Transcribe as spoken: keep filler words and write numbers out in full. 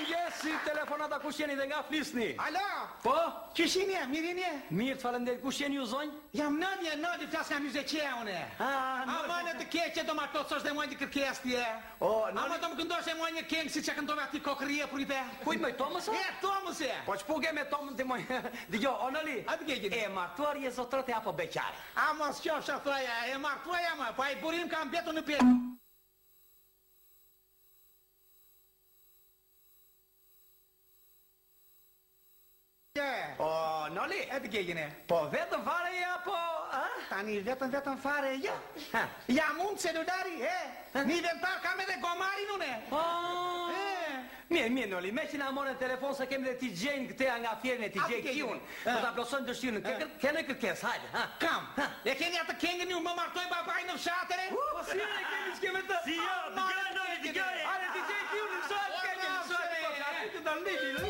jesi telefonata kush jeni dhe nga flisni? Alo? Po? Qysh jeni? Mirë jeni? Mirë, falenderit. Kush jeni ju zonjë? Jam nënje, nënje, flas nga muzikë une. Ah, A më në të keqe do ma tocosh dhe mua një kërkesë ti e? O, A më do më këndosh e mua një këngë si që këndove ati kokërie për i te? Kujt me Tomës? E, Tomës e! Po ç'po ke me Tomën ti moj? Dgjoj, o Noli. A të keqe? E martuar je zotrote apo beqare? A mos qofsha thoja, e martuaja më, pa i burim kam betu në pjetë. O, Noli. E të keqene? Po vetëm fare je apo, a? Tani vetëm vetëm fare, ja. Jam unë celulari, e? Një inventar kam edhe gomarin une. Oh. Mirë, mirë, Noli, me që na morën telefon se kemi dhe t'i gjenë këteja nga fjerën e t'i A, gjej t'gjejnë. kiun. Po ta plosojnë dëshirën. Ke ke- Kene kërkesë, hajde, ha. Kam. E keni atë këngën ju më martoj babaj në fshatere? Po si e kemi s'keme të? Si jo, dëgjoj, Noli, dëgjoj. Hajde t'i gjej kiun, në shohet këngën, në shohet. Ti të dalë